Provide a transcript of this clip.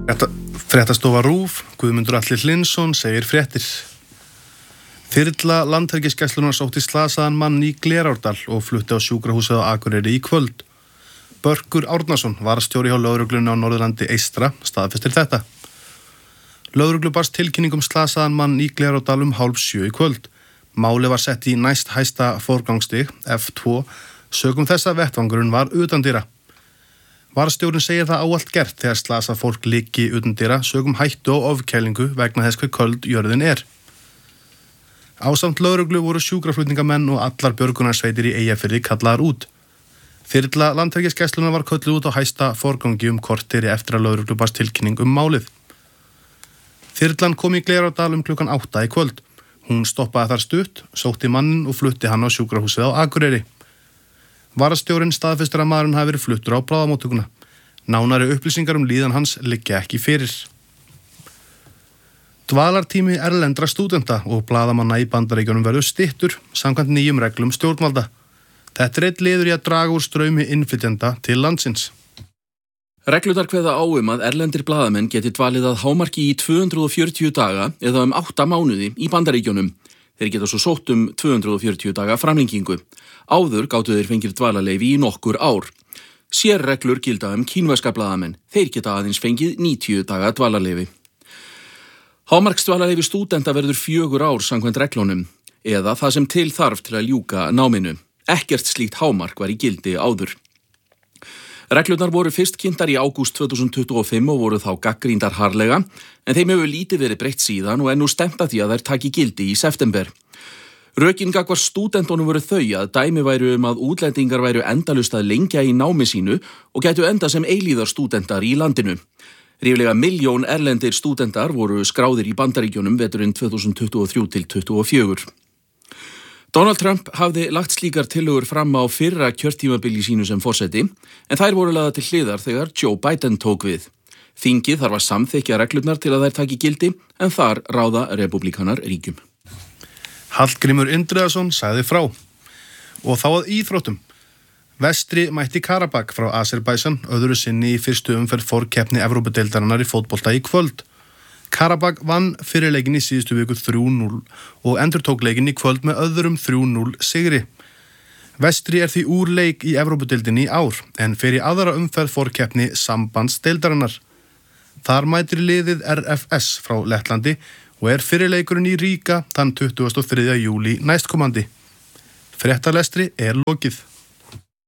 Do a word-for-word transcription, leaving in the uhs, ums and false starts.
Fréttastofa RÚV, Guðmundur Atli Hlynsson segir fréttir. Þyrla Landhelgisgæslunnar sótti slasaðan mann í Glerárdal og flutti á sjúkrahúsið á Akureyri í kvöld. Börkur Árnason, varastjóri hjá lögreglunni á Norðurlandi eystra, staðfestir þetta. Lögreglu barst tilkynning um slasaðan mann í Glerárdal um hálf sjö í kvöld. Málið var sett í næst hæsta forgangsstig, F tvö, sökum þess að vettvangurinn var utandyra. Varastjórinn segir það áallt gert þegar slasað fólk liggi utandyra sökum hættu og ofkælingu vegna þess hve köld jörðin er. Ásamt lögreglu voru sjúkraflutningamenn og allar björgunarsveitir í Eyjafirði kallaðar út. Þyrla Landhelgisgæslunnar var kölluð út á hæsta forgangi um korteri eftir að lögreglu barst tilkynning um málið. Þyrlan kom í Glerárdal um klukkan átta í kvöld. Hún stoppaði þar stutt, sótti mannin og flutti hann á sjúkrahúsið á Akureyri. Varastjórinn staðfestir að maðurinn hafi verið fluttur á bráðamóttökuna. Nánari upplýsingar um líðan hans liggja ekki fyrir. Dvalartími erlendra stúdenta og blaðamanna í Bandaríkjunum verður styttur samkvæmt nýjum reglum stjórnvalda. Þetta er einn liður í að draga úr straumi innflytjenda til landsins. Reglurnar kveða á um að erlendir blaðamenn geti dvalið að hámarki í tvö hundruð fjörutíu daga eða um átta mánuði í Bandaríkjunum. Þeir geta svo sótt um tvö hundruð fjörutíu daga framlengingu. Áður gátu þeir fengið dvalarleyfi í nokkur ár. Sérreglur gilda um kínverska blaðamenn. Þeir geta aðeins fengið níutíu daga dvalarleyfi. Hámarksdvalarleyfi stúdenta verður fjögur ár samkvæmt reglunum, eða það sem til þarf til að ljúka náminu. Ekkert slíkt hámark var í gildi áður. Reglurnar voru fyrst kynntar í ágúst tvö þúsund tuttugu og fimm og voru þá gagnrýndar harðlega, en þeim hefur lítið verið breytt síðan og er nú stefnt að því að þær taki gildi í september. Rökin gagnvart stúdentunum voru þau að dæmi væru um að útlendingar væru endalaust að lengja í námi sínu og gætu enda sem eilíðar stúdentar í landinu. Ríflega milljón erlendir stúdentar voru skráðir í Bandaríkjunum veturinn tvö þúsund tuttugu og þrjú til tuttugu og fjögur. Donald Trump hafði lagt slíkar tillögur fram á fyrra kjörtímabili sínu sem forseti, en þær voru lagðar til hliðar þegar Joe Biden tók við. Þingið þarf að samþykkja reglurnar til að þær taki gildi, en þar ráða repúblikanar ríkjum. Hallgrímur Indriðason sagði frá. Og þá að íþróttum. Vestri mætti Karabakh frá Azerbaijan öðru sinni í fyrstu umferð forkeppni Evrópudeildarinnar í fótbolta í kvöld. Karabakh vann fyrir leikinn í síðustu viku þrjú núll og endurtók leikinn í kvöld með öðrum þrjú núll sigri. Vestri er því úr leik í Evrópudeildinni í ár en fer í aðra umferð forkeppni sambandsdeildarinnar. Þar mætir liðið R F S frá Lettlandi og er fyrirleikurinn í Ríga þann tuttugasta og þriðja júlí næstkomandi. Fréttalestri er lokið.